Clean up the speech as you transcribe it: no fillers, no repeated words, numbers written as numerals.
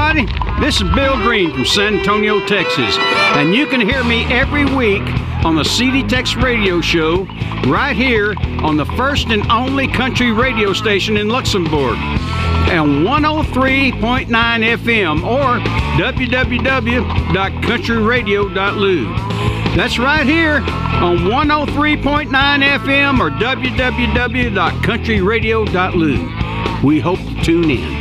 everybody. This is Bill Green from San Antonio, Texas, and you can hear me every week on the CD Tex Radio Show right here on the first and only country radio station in Luxembourg and 103.9 FM or www.countryradio.lu. That's right here on 103.9 FM or www.countryradio.lu. We hope to tune in.